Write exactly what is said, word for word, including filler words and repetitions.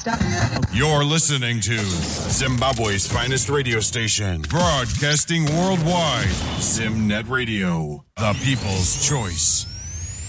Stop. You're listening to Zimbabwe's finest radio station, broadcasting worldwide. Zimnet Radio, the people's choice.